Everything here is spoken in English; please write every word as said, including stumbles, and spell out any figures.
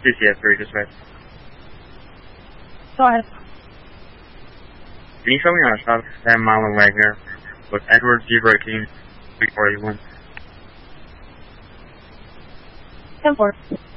C C S three, dispatch. Go ahead. Can you show me on a stop ten mile away here with Edward G. Braking, three forty-one? ten four.